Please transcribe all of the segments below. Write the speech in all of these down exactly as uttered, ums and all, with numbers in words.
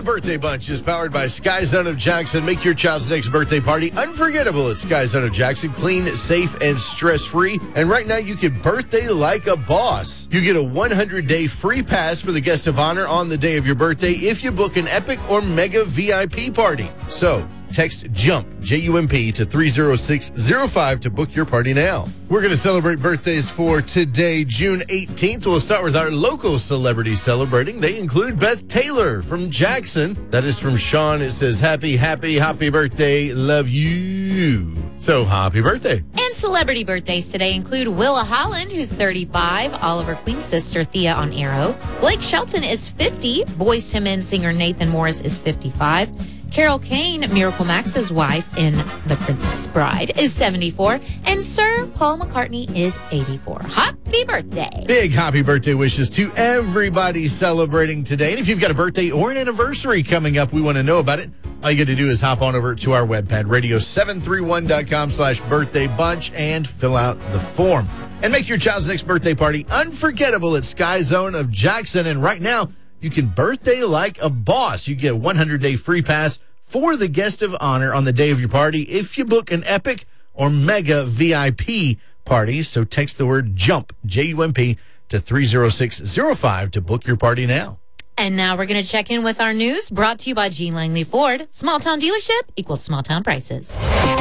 Birthday Bunch is powered by Sky Zone of Jackson. Make your child's next birthday party unforgettable at Sky Zone of Jackson. Clean, safe, and stress-free. And right now, you can birthday like a boss. You get a one hundred day free pass for the guest of honor on the day of your birthday if you book an epic or mega V I P party. So, text JUMP, J U M P, to three zero six zero five to book your party now. We're going to celebrate birthdays for today, June eighteenth. We'll start with our local celebrities celebrating. They include Beth Taylor from Jackson. That is from Sean. It says, happy, happy, happy birthday. Love you. So, happy birthday. And celebrity birthdays today include Willa Holland, who's thirty-five, Oliver Queen's sister, Thea on Arrow. Blake Shelton is fifty. Boyz two Men singer Nathan Morris is fifty-five. Carol Kane, Miracle Max's wife in The Princess Bride, is seventy-four. And Sir Paul McCartney is eighty-four. Happy birthday. Big happy birthday wishes to everybody celebrating today. And if you've got a birthday or an anniversary coming up, we want to know about it. All you got to do is hop on over to our webpage, radio seven three one dot com slash birthday bunch, and fill out the form. And make your child's next birthday party unforgettable at Sky Zone of Jackson. And right now, you can birthday like a boss. You get a one hundred day free pass for the guest of honor on the day of your party if you book an epic or mega V I P party. So text the word JUMP, J U M P, to three zero six zero five to book your party now. And now we're going to check in with our news, brought to you by G. Langley Ford. Small town dealership equals small town prices.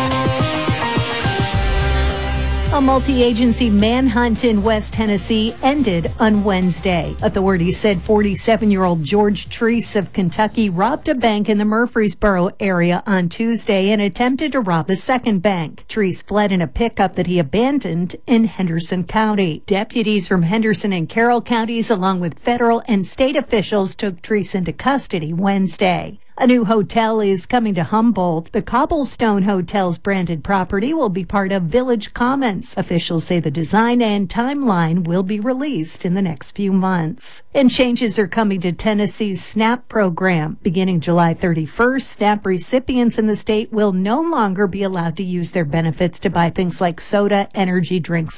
A multi-agency manhunt in West Tennessee ended on Wednesday. Authorities said forty-seven-year-old George Treese of Kentucky robbed a bank in the Murfreesboro area on Tuesday and attempted to rob a second bank. Treese fled in a pickup that he abandoned in Henderson County. Deputies from Henderson and Carroll counties, along with federal and state officials, took Treese into custody Wednesday. A new hotel is coming to Humboldt. The Cobblestone Hotel's branded property will be part of Village Commons. Officials say the design and timeline will be released in the next few months. And changes are coming to Tennessee's SNAP program. Beginning July thirty-first, SNAP recipients in the state will no longer be allowed to use their benefits to buy things like soda, energy drinks,